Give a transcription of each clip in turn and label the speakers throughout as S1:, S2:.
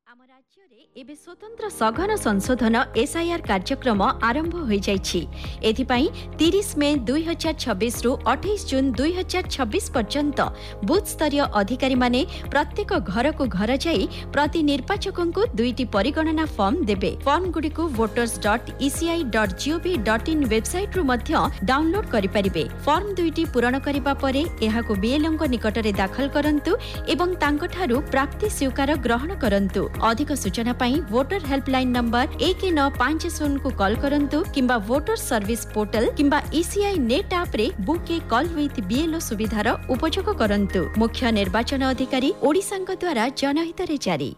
S1: आम राज्य रे एबे स्वतंत्र सघन संशोधन एसआईआर कार्यक्रम आरंभ हो जाइछि। एथिपाई 30 मे 2026 रु 28 जून 2026 पर्यंत बूथ स्तरीय अधिकारी माने प्रत्येक घर को घर जाई प्रति निर्वाचकों को दुईटी परिगणना फॉर्म देबे। फॉर्म गुडी को voters.eci.gov.in वेबसाइट रु मध्य डाउनलोड करि परिबे। फॉर्म दुईटी पूरण करिबा परे एहाको बीएलओ निकट रे दाखल करंतु एवं तांकठारु प्राप्ति स्वीकार ग्रहण करंतु। अधिक सूचना पाई वोटर हेल्पलाइन नंबर 1950 को कॉल करंतु किंबा वोटर सर्विस पोर्टल किंबा ईसीआई नेट ऐप रे book A call with BLO सुविधार उपयोग करंतु। मुख्य निर्वाचन अधिकारी ओडिशांक द्वारा जनहित रे जारी।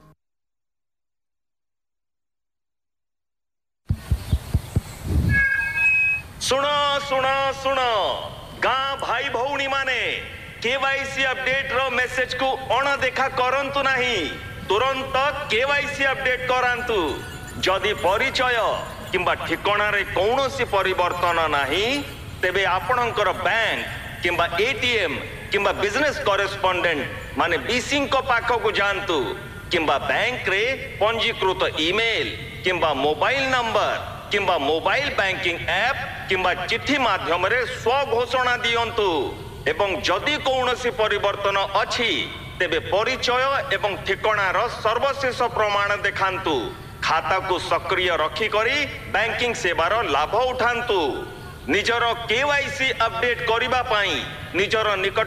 S2: सुनो सुनो सुनो गाँ भाई भौणी माने केवाईसी अपडेट रो मेसेज को अणदेखा करंतु नहीं। तुरंत केवाईसी अपडेट करांतु। जदि परिचय किंबा ठिकाना रे कौनसी परिवर्तन नहीं तेबे आपणकर बैंक किंबा एटीएम किंबा बिजनेस करेस्पोंडेंट माने बीसी को पाख को जानतु किंबा बैंक रे पंजीकृत ईमेल किंबा मोबाइल नंबर किंबा मोबाइल बैंकिंग ऐप किंबा चिट्ठी माध्यम रे स्व घोषणा दियंतु। एवं जदि कौनसी परिवर्तन अछि तेबे परिचय एवं ठिकानार सर्वशेष प्रमाण देखांतु। खाता को सक्रिय रखी करी बैंकिंग सेवार लाभ उठांतु। निजर केवाईसी अपडेट करिबा पाई निजर निकट